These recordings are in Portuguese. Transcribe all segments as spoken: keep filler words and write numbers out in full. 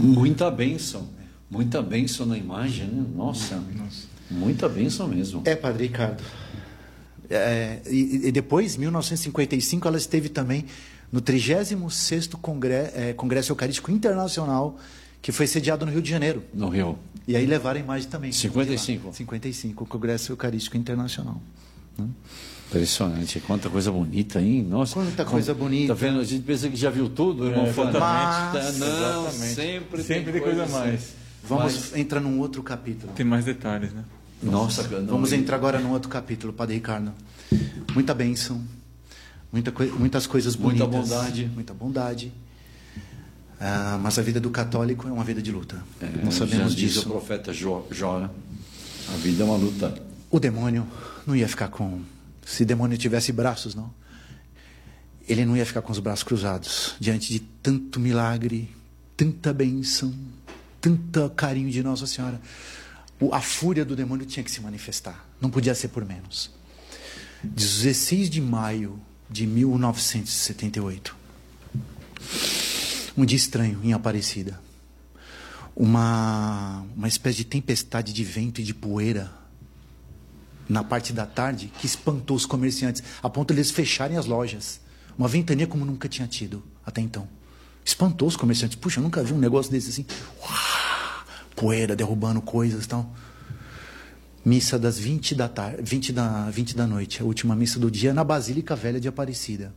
Muita bênção, muita bênção na imagem, né? Nossa, Nossa, muita bênção mesmo. É, Padre Ricardo. É, e, e depois, em mil novecentos e cinquenta e cinco, ela esteve também no trigésimo sexto Congresso, é, Congresso Eucarístico Internacional, que foi sediado no Rio de Janeiro. No Rio. E aí levaram a imagem também. cinquenta e cinco. cinquenta e cinco, o Congresso Eucarístico Internacional. Né? Impressionante, quanta coisa bonita, hein? Nossa, quanta coisa bonita. Tá vendo? A gente pensa que já viu tudo, irmão. É, exatamente. Mas, não, exatamente. sempre, sempre tem coisa a coisa mais. Assim. Vamos Mas... entrar num outro capítulo. Tem mais detalhes, né? Nossa, Nossa não, vamos não... entrar agora num outro capítulo, Padre Ricardo. Muita bênção, muita coi muitas coisas bonitas. Muita bondade. Muita bondade. Ah, mas a vida do católico é uma vida de luta. É, Nós sabemos já diz disso. o profeta Jó, Jó, né? A vida é uma luta. O demônio não ia ficar com... Se o demônio tivesse braços, não. Ele não ia ficar com os braços cruzados diante de tanto milagre, tanta bênção, tanto carinho de Nossa Senhora. O, a fúria do demônio tinha que se manifestar. Não podia ser por menos. dezesseis de maio de mil novecentos e setenta e oito. Um dia estranho em Aparecida. Uma, uma espécie de tempestade de vento e de poeira na parte da tarde que espantou os comerciantes, a ponto de eles fecharem as lojas. Uma ventania como nunca tinha tido até então. Espantou os comerciantes. Puxa, eu nunca vi um negócio desse assim. Uau, poeira derrubando coisas e tal. Missa das vinte da tarde, vinte da, vinte da noite, a última missa do dia, na Basílica Velha de Aparecida.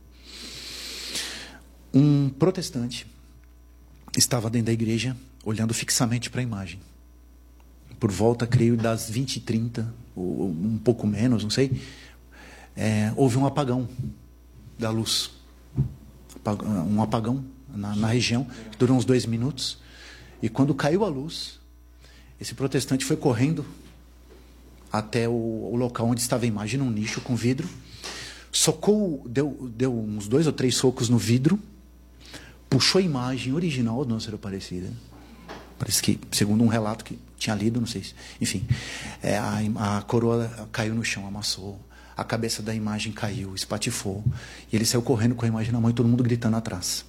Um protestante estava dentro da igreja, olhando fixamente para a imagem. Por volta, creio, das vinte e trinta, ou um pouco menos, não sei, é, houve um apagão da luz. Um apagão na, na região, que durou uns dois minutos. E quando caiu a luz, esse protestante foi correndo até o, o local onde estava a imagem, num nicho com vidro, socou, deu, deu uns dois ou três socos no vidro, puxou a imagem original do Nossa Senhora Aparecida. Parece que, segundo um relato que tinha lido, não sei se... Enfim, é, a, a coroa caiu no chão, amassou, a cabeça da imagem caiu, espatifou, e ele saiu correndo com a imagem na mão e todo mundo gritando atrás.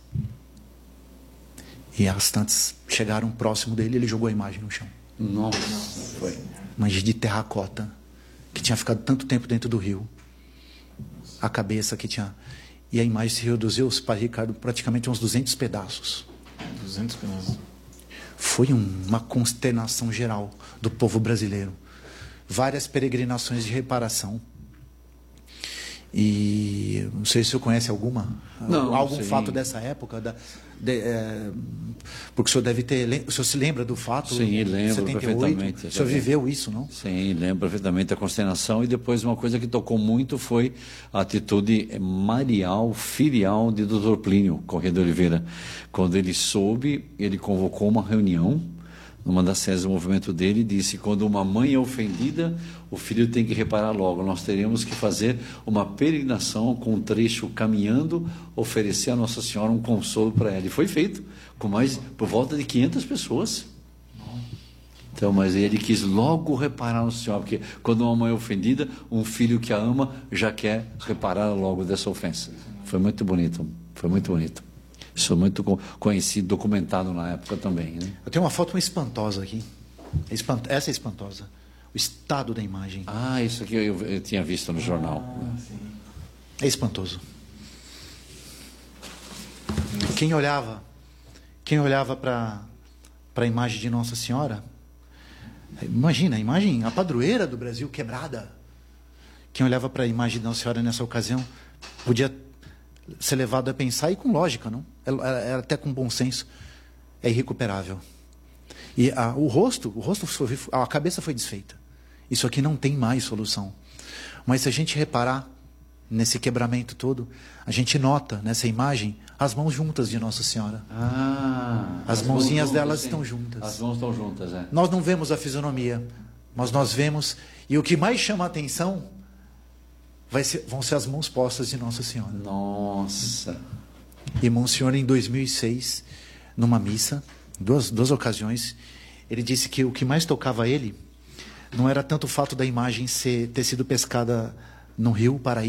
E as tantas chegaram próximo dele e ele jogou a imagem no chão. Nossa, foi. Imagem de terracota, que tinha ficado tanto tempo dentro do rio. A cabeça que tinha... E a imagem se reduziu, Padre Ricardo, praticamente a uns duzentos pedaços. duzentos pedaços. Foi um, uma consternação geral do povo brasileiro. Várias peregrinações de reparação. E não sei se o senhor conhece alguma, não, algum sim. fato dessa época, da, de, é, porque o senhor deve ter, o senhor se lembra do fato? Sim, lembro setenta e oito? perfeitamente. O senhor viveu isso, não? Sim, lembro perfeitamente a consternação. E depois uma coisa que tocou muito foi a atitude marial, filial de doutor Plínio Corrêa de Oliveira. Quando ele soube, ele convocou uma reunião numa das sedes do movimento dele, disse: quando uma mãe é ofendida, o filho tem que reparar logo. Nós teríamos que fazer uma peregrinação com um trecho caminhando, oferecer a Nossa Senhora um consolo para ela. E foi feito, com mais, por volta de quinhentas pessoas. Então, mas ele quis logo reparar Nossa Senhora, porque quando uma mãe é ofendida, um filho que a ama já quer reparar logo dessa ofensa. Foi muito bonito, foi muito bonito. Isso é muito conhecido, documentado na época também. Né? Eu tenho uma foto espantosa aqui. Espant... Essa é espantosa. O estado da imagem. Ah, isso aqui eu, eu tinha visto no jornal. Ah, sim. É espantoso. Quem olhava, quem olhava para para a imagem de Nossa Senhora, imagina, a imagem, a padroeira do Brasil quebrada. Quem olhava para a imagem de Nossa Senhora nessa ocasião podia ser levado a pensar, e com lógica, não? Era até com bom senso, é irrecuperável. E a, o rosto, o rosto foi, a cabeça foi desfeita. Isso aqui não tem mais solução. Mas se a gente reparar nesse quebramento todo, a gente nota nessa imagem as mãos juntas de Nossa Senhora. Ah, as, as mãozinhas juntas, delas sim. Estão juntas. As mãos estão juntas, é. Nós não vemos a fisionomia, mas nós vemos, e o que mais chama a atenção vai ser, vão ser as mãos postas de Nossa Senhora. Nossa! E Monsenhor, em dois mil e seis, numa missa, duas, duas ocasiões, ele disse que o que mais tocava a ele não era tanto o fato da imagem ser, ter sido pescada no rio Paraíba,